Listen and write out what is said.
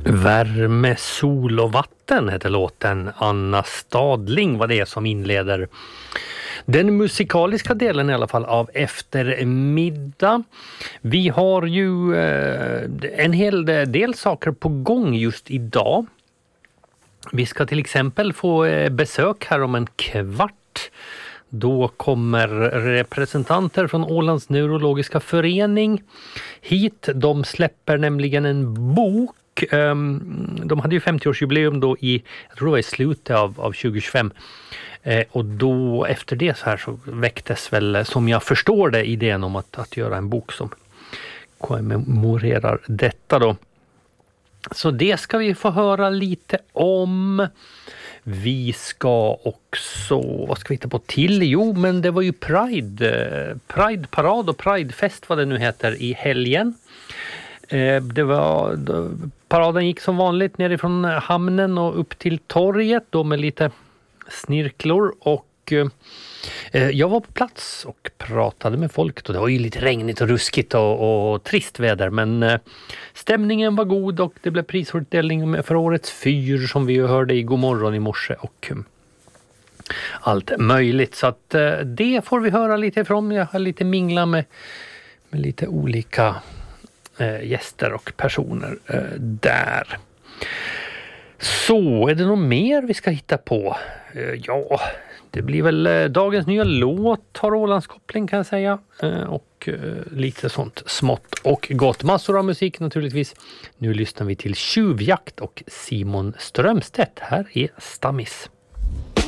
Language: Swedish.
Värme, sol och vatten heter låten. Anna Stadling var det som inleder den musikaliska delen i alla fall av eftermiddag. Vi har ju en hel del saker på gång just idag. Vi ska till exempel få besök här om en kvart. Då kommer representanter från Ålands neurologiska förening hit. De släpper nämligen en bok. De hade ju 50-årsjubileum då jag tror det var i slutet av 2025. Och då efter det så här så väcktes väl, som jag förstår det, idén om att göra en bok som kommemorerar detta då. Så det ska vi få höra lite om. Vi ska också, vad ska vi hitta på till? Jo, men det var ju Pride-parad och Pride-fest vad det nu heter i helgen. Paraden gick som vanligt nerifrån hamnen och upp till torget då med lite snirklor och jag var på plats och pratade med folk. Det var ju lite regnigt och ruskigt och trist väder, men stämningen var god och det blev prisutdelning för årets fyr som vi hörde i Godmorgon i morse och allt möjligt. Så att det får vi höra lite ifrån. Jag har lite mingla med lite olika gäster och personer där. Så, är det något mer vi ska hitta på? Ja, det blir väl dagens nya låt har Ålandskoppling kan jag säga. Och lite sånt smått och gott. Massor av musik naturligtvis. Nu lyssnar vi till Tjuvjakt och Simon Strömstedt. Här är Stammis.